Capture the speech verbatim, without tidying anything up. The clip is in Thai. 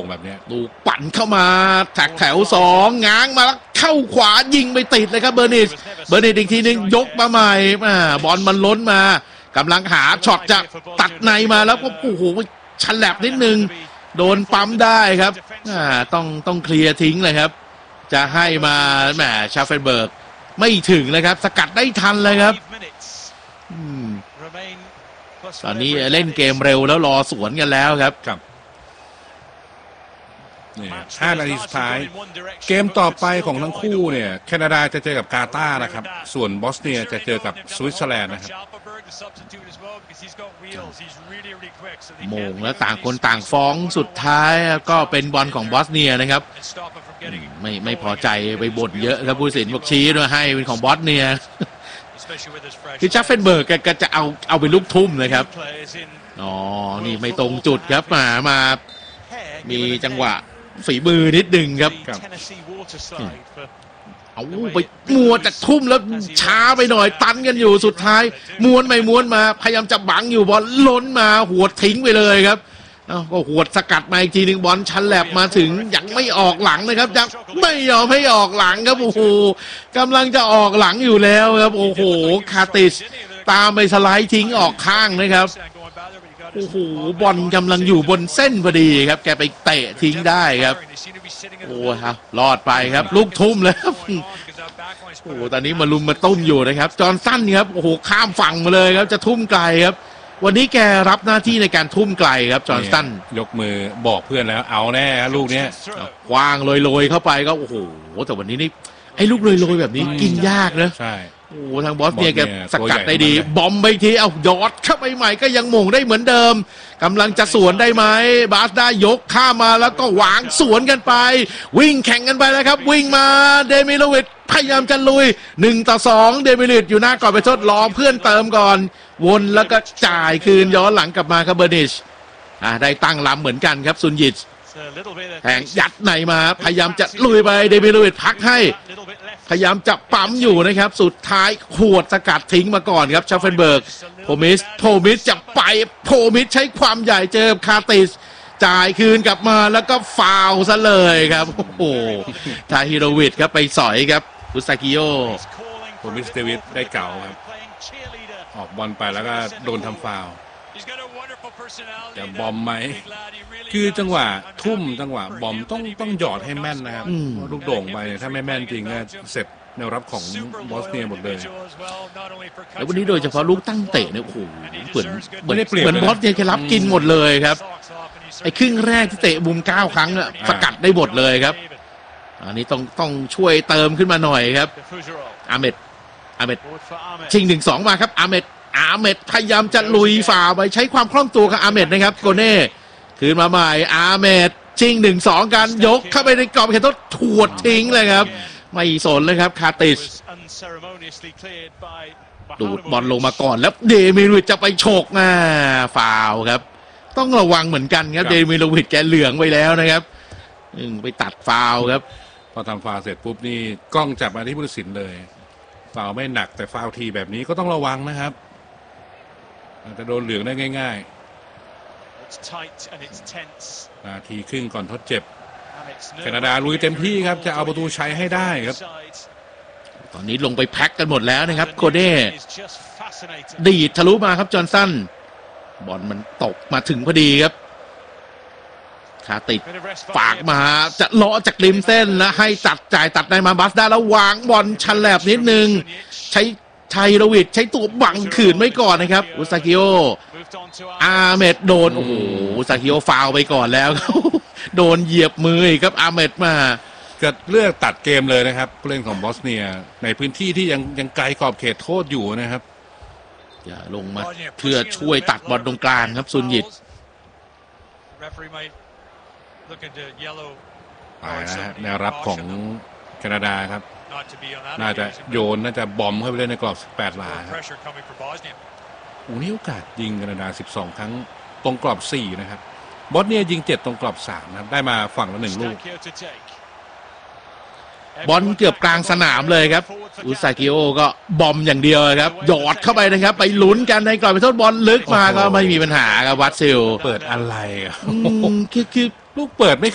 งแบบนี้ดูปั่นเข้ามาจากแถวสองง้างมาแล้วเข้าขวายิงไปติดเลยครับเบอร์นิสเบอร์นิสอีกทีนึงยกมาใหม่บอลมันล้นมากำลังหาช็อตจะตัดในมาแล้วก็โอ้โหฉลับนิดนึงโดนปั๊มได้ครับต้องต้องเคลียร์ทิ้งเลยครับจะให้มาแหมชาเฟนเบิร์กไม่ถึงเลยครับสกัดได้ทันเลยครับตอนนี้เล่นเกมเร็วแล้วรอสวนกันแล้วครับครับนี่ห้านาทีสุดท้ายเกมต่อไปของทั้งคู่เนี่ยแคนาดาจะเจอกับกาตาร์นะครับส่วนบอสเนียจะเจอกับสวิตเซอร์แลนด์นะครับโมงแล้วต่างคนต่างฟ้องสุดท้ายก็เป็นบอลของบอสเนียนะครับไม่ไม่พอใจไปบ่นเยอะครับผู้ตัดสินบอกชี้ด้วยให้เป็นของบอสเนียคือชาเฟนเบิร์กก็จะเอาเอาไปลูกทุ่มนะครับอ๋อนี่ไม่ตรงจุดครับมามามีจังหวะฝีมือนิดนึงครับเอาไปมัวจะทุ่มแล้วช้าไปหน่อยตันกันอยู่สุดท้ายม้วนไม่ม้วนมาพยายามจะบังอยู่บอลล้นมาหัวทิ้งไปเลยครับก็หัวสกัดมาอีกทีหนึ่งบอลชันแลบมาถึงยังไม่ออกหลังนะครับยังไม่ยอมให้ออกหลังครับโอ้โหกำลังจะออกหลังอยู่แล้วครับโอ้โหคาติชตามไปสไลด์ทิ้งออกข้างนะครับโอ้โหบอลกำลังอยู่บนเส้นพอดีครับแกไปเตะทิ้งได้ครับโอ้ครับรอดไปครับลูกทุ่มเลยครับโอ้โหตอนนี้มาลุมมาตุ้มอยู่นะครับจอห์นสันครับโอ้โหข้ามฝั่งมาเลยครับจะทุ่มไกลครับวันนี้แกรับหน้าที่ในการทุ่มไกลครับจอห์นสันยกมือบอกเพื่อนแล้วเอาแน่ลูกเนี้ยกว้างลอยๆเข้าไปก็โอ้โหแต่วันนี้นี่ไอ้ลูกลอยๆแบบนี้กินยากนะใช่โอ้ทางบอสเนี่ยแกสกัดได้ดีบอมไปทีเอายอดเข้าไปใหม่ก็ยังหม่งได้เหมือนเดิมกำลังจะสวนได้ไหมบาสได้ยกข้ามาแล้วก็หวางสวนกันไปวิ่งแข่งกันไปแล้วครับวิ่งมาเดมิโลวิชพยายามจะลุยหนึ่งต่อสองเดมิโลวิชอยู่หน้ากรอบไปทดรอเพื่อนเติมก่อนวนแล้วก็จ่ายคืนย้อนหลังกลับมาครับเบอร์นิชอ่าได้ตั้งลำเหมือนกันครับซุนยิชแทงยัดในมาพยายามจะลุยไปเดมิโลวิชพักให้พยายามจะปั๊มอยู่นะครับสุดท้ายขวดสกัดทิ้งมาก่อนครับชาเฟนเบิร์กโพมิสโพมิสจะไปโพมิสใช้ความใหญ่เจอคาติสจ่ายคืนกลับมาแล้วก็ฟาวซะเลยครับโอ้โหทาฮิโรวิชครับไปสอยครับอุซากิโอโพมิสเดวิดได้เก่าครับออกบอลไปแล้วก็โดนทำฟาวจะบอมไหมคือจังหวะทุ่มจังหวะบอมต้องต้องหยอดให้แม่นนะครับลูกโด่งไปถ้าไม่แม่นจริงก็เสร็จแนวรับของบอสเนียหมดเลยแล้ววันนี้โดยเฉพาะลูกตั้งเตะเนี่ยโอ้โหเหมือนเหมือนเหมือนบอสเนียจะรับกินหมดเลยครับไอ้ครึ่งแรกที่เตะมุมเก้าครั้งอะสกัดได้หมดเลยครับอันนี้ต้องต้องช่วยเติมขึ้นมาหน่อยครับอาเมดอาเมดชิงหนึ่งสองมาครับอาเมดอาเมดพยายามจะลุยฝ่าไปใช้ความคล่องตัวกับอาเมดนะครับโกเน่คืนมาใหม่อาเมดชิงหนึ่งสองกันยกเข้าไปในกรอบเขตโทษถวดทิ้งเลยครับไม่สนเลยครับคาติชดูดบอลลงมาก่อนแล้วเดมิโลวิชจะไปโฉกหน้าฟาวครับต้องระวังเหมือนกันครับเดมิโลวิชแกเหลืองไปแล้วนะครับไปตัดฟาวครับพอทำฟาวเสร็จปุ๊บนี่กล้องจับมาที่ผู้ตัดสินเลยฟาวไม่หนักแต่ฟาวทีแบบนี้ก็ต้องระวังนะครับอาจจะโดนเหลืองได้ง่ายๆนาทีครึ่งก่อนทดเจ็บแคนาดาลุยเต็มที่ครับจะเอาประตูชัยให้ได้ครับตอนนี้ลงไปแพ็กกันหมดแล้วนะครับโคเน่ดีดทะลุมาครับจอห์นสันบอลมันตกมาถึงพอดีครับคาติดฝากมาจะเลาะจากริมเส้นแล้วให้ตัดจ่ายตัดในมาบัสได้แล้ววางบอลชันแลบนิดนึงใช้ไทโรวิชใช้ตัวบังขืนไว้ก่อนนะครับอุซากิโออาเมดโดนโอ้โหอุซากิโอฟาวไปก่อนแล้วโดนเหยียบมือครับอาเมดมาก็เลือกตัดเกมเลยนะครับผู้เล่นของบอสเนียในพื้นที่ที่ยังยังไกลขอบเขตโทษอยู่นะครับอย่าลงมาเพื่อช่วยตัดบอลตรงกลางครับซุนยิตไปนะแนวรับของแคนาดาครับน่าจะโยนน่าจะบอมเข้าไปเล่นในกรอบสิบแปดหลาครับโอ้นี่โอกาสยิงแคนาดาสิบสองครั้งตรงกรอบสี่นะครับบอสเนียยิงเจ็ดตรงกรอบสามนะครับได้มาฝั่งละหนึ่งลูกบอลเกือบกลางสนามเลยครับอุซากิโอก็บอมอย่างเดียวครับหยอดเข้าไปนะครับไปลุ้นกันในกรอบไปโทษบอลลึกมาก็ไม่มีปัญหาครับวัดซิลเปิดอะไรอ่ะคือคือลูกเปิดไม่